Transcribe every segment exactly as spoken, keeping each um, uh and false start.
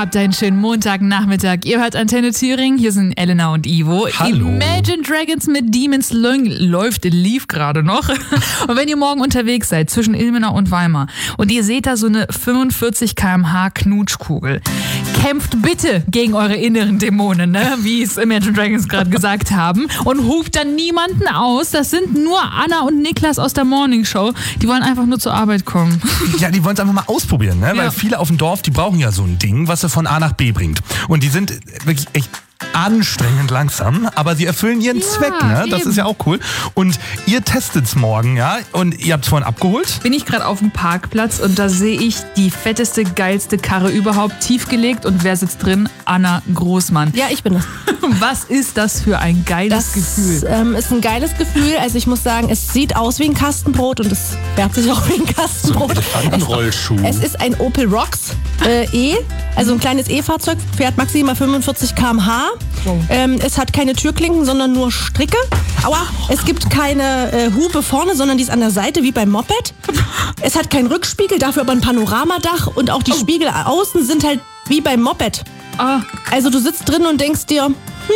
Habt einen schönen Montagnachmittag. Ihr hört Antenne Thüringen. Hier sind Elena und Ivo. Hallo. Imagine Dragons mit Demons Lung läuft, lief gerade noch. Und wenn ihr morgen unterwegs seid zwischen Ilmenau und Weimar und ihr seht da so eine fünfundvierzig Kilometer pro Stunde Knutschkugel, kämpft bitte gegen eure inneren Dämonen, ne? Wie es Imagine Dragons gerade gesagt haben, und hupt dann niemanden aus. Das sind nur Anna und Niklas aus der Morning Show. Die wollen einfach nur zur Arbeit kommen. Ja, die wollen es einfach mal ausprobieren, ne? Ja. Weil viele auf dem Dorf, die brauchen ja so ein Ding, was sie von A nach B bringt. Und die sind wirklich echt anstrengend langsam, aber sie erfüllen ihren Ja, Zweck, ne? Das eben. ist ja auch cool. Und ihr testet's morgen, ja? Und ihr habt's vorhin abgeholt? Bin ich gerade auf dem Parkplatz und da sehe ich die fetteste, geilste Karre überhaupt tiefgelegt. Und wer sitzt drin? Anna Großmann. Ja, ich bin das. Was ist das für ein geiles Das Gefühl? ähm, ist ein geiles Gefühl. Also ich muss sagen, es sieht aus wie ein Kastenbrot und es fährt sich auch wie ein Kastenbrot. Elefantenrollschuh. Es ist ein Opel Rocks äh, E, also ein kleines E-Fahrzeug, fährt maximal fünfundvierzig Kilometer pro Stunde. Wow. Ähm, es hat keine Türklinken, sondern nur Stricke. Aua. Es gibt keine äh, Hupe vorne, sondern die ist an der Seite wie beim Moped. Es hat keinen Rückspiegel, dafür aber ein Panoramadach und auch die Oh. Spiegel außen sind halt wie beim Moped. Ah, Also du sitzt drin und denkst dir,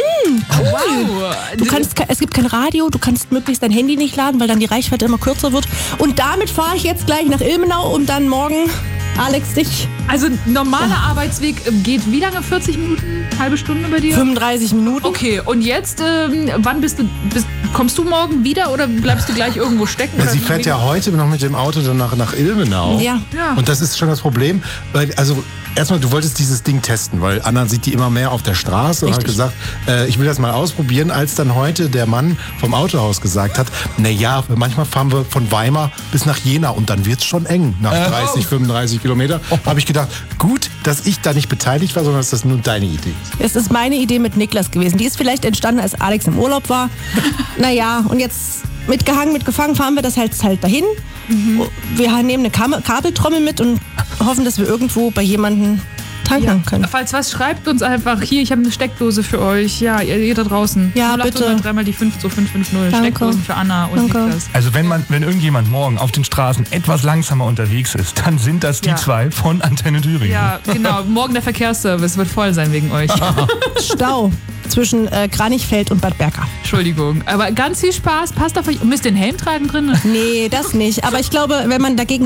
wow. Du kannst, ke- es gibt kein Radio, du kannst möglichst dein Handy nicht laden, weil dann die Reichweite immer kürzer wird. Und damit fahre ich jetzt gleich nach Ilmenau, um dann morgen, Alex, dich Also normaler Arbeitsweg geht wie lange? vierzig Minuten? Halbe Stunde bei dir? fünfunddreißig Minuten. Okay, und jetzt, ähm, wann bist du, bist, kommst du morgen wieder oder bleibst du gleich irgendwo stecken? Ja, Oder sie fährt ja heute noch mit dem Auto dann nach, nach Ilmenau. Ja. Ja. Und das ist schon das Problem, weil, also erstmal, du wolltest dieses Ding testen, weil Anna sieht die immer mehr auf der Straße und hat Richtig. gesagt, äh, ich will das mal ausprobieren, als dann heute der Mann vom Autohaus gesagt hat, na ja, manchmal fahren wir von Weimar bis nach Jena und dann wird's schon eng nach dreißig, fünfunddreißig Kilometer. Habe ich gedacht, gut, dass ich da nicht beteiligt war, sondern dass das nur deine Idee ist. Es ist meine Idee mit Niklas gewesen. Die ist vielleicht entstanden, als Alex im Urlaub war. Naja, und jetzt mit gehangen, mit gefangen fahren wir das halt, halt dahin. Wir nehmen eine Kam- Kabeltrommel mit und hoffen, dass wir irgendwo bei jemandem tanken können. Falls was, schreibt uns einfach. Hier, ich habe eine Steckdose für euch. Ja, ihr, ihr da draußen. Ja, null acht bitte. dreimal die fünf zu fünf fünf null. Danke. Steckdosen für Anna und Danke. Niklas. Also wenn man, wenn irgendjemand morgen auf den Straßen etwas langsamer unterwegs ist, dann sind das die Ja. zwei von Antenne Thüringen. Ja, genau. Morgen der Verkehrsservice wird voll sein wegen euch. Stau zwischen äh, Kranichfeld und Bad Berka. Entschuldigung. Aber ganz viel Spaß. Passt auf euch. Müsst ihr den Helm tragen drin? Nee, das nicht. Aber ich glaube, wenn man dagegen